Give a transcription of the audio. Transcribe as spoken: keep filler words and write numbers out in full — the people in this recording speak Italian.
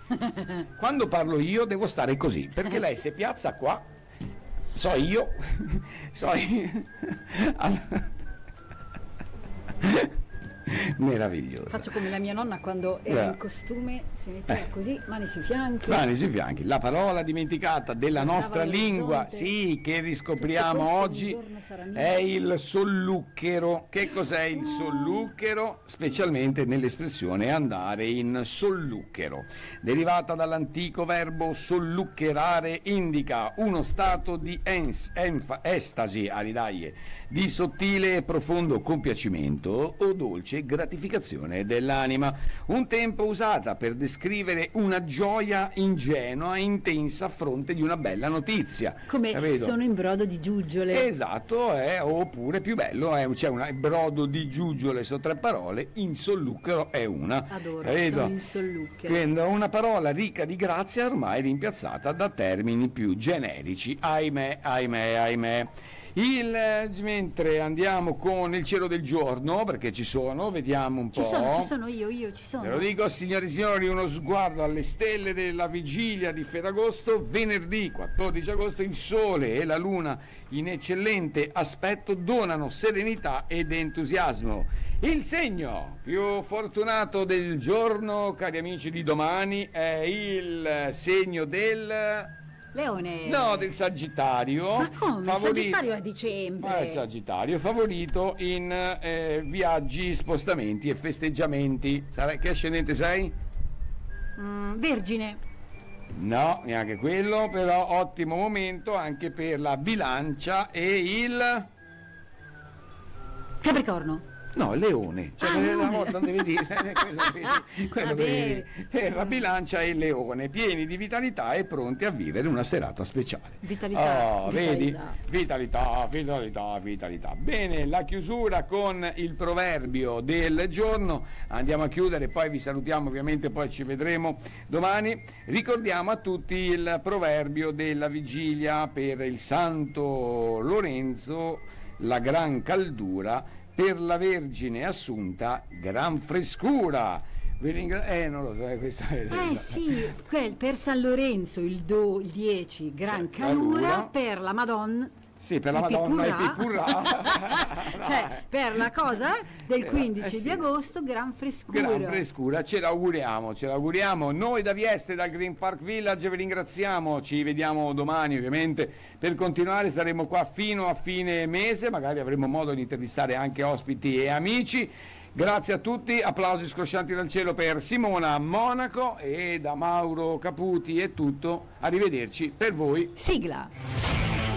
Quando parlo io devo stare così, perché lei si piazza qua, so io, so io. Allora... meraviglioso. Faccio come la mia nonna quando era in costume, si metteva eh. così, mani sui fianchi. Mani sui fianchi, la parola dimenticata della nostra lingua, sì, che riscopriamo oggi è il solluchero. Che cos'è il solluchero? Specialmente nell'espressione andare in solluchero, derivata dall'antico verbo sollucherare, indica uno stato di ens, enfa, estasi, aridaie, di sottile e profondo compiacimento o dolce gratificazione dell'anima, un tempo usata per descrivere una gioia ingenua e intensa a fronte di una bella notizia. Come capito? Sono in brodo di giuggiole. Esatto, è, oppure più bello, è, c'è un brodo di giuggiole, sono tre parole, in solluchero è una. Adoro, capito? Sono in solluchero. Quindi una parola ricca di grazia ormai rimpiazzata da termini più generici, ahimè, ahimè, ahimè. Il, mentre andiamo con il cielo del giorno, perché ci sono, vediamo un ci po'. Sono, ci sono io, io ci sono. Ve lo dico, signori e signori, uno sguardo alle stelle della vigilia di Ferragosto, venerdì quattordici agosto, il sole e la luna in eccellente aspetto donano serenità ed entusiasmo. Il segno più fortunato del giorno, cari amici di domani, è il segno del... Leone. No, del Sagittario. Ma come? Favorito, il Sagittario è dicembre. Ma il Sagittario favorito in eh, viaggi, spostamenti e festeggiamenti. Sarai, che ascendente sei? Mm, vergine. No, neanche quello, però ottimo momento anche per la bilancia e il... Capricorno. No, leone, cioè ah, una volta devi dire quello, vedi, quello vedi, per la bilancia e il leone, pieni di vitalità e pronti a vivere una serata speciale. Vitalità, oh, vitalità. Vedi? Vitalità, vitalità, vitalità. Bene, la chiusura con il proverbio del giorno. Andiamo a chiudere, poi vi salutiamo, ovviamente poi ci vedremo domani. Ricordiamo a tutti il proverbio della vigilia per il Santo Lorenzo, la gran caldura, per la Vergine Assunta, gran frescura. Eh, non lo so, questo è... Eh sì, quel per San Lorenzo il, do, il dieci, gran cioè, calura, calura, per la Madonna... Sì, per la Madonna e Pipurrà. Cioè, per la cosa del quindici eh sì. di agosto, gran frescura. Gran frescura, ce l'auguriamo, ce l'auguriamo. Noi da Vieste, dal Green Park Village, vi ringraziamo. Ci vediamo domani, ovviamente, per continuare. Saremo qua fino a fine mese. Magari avremo modo di intervistare anche ospiti e amici. Grazie a tutti, applausi scroscianti dal cielo per Simona Monaco, e da Mauro Caputi è tutto. Arrivederci per voi. Sigla.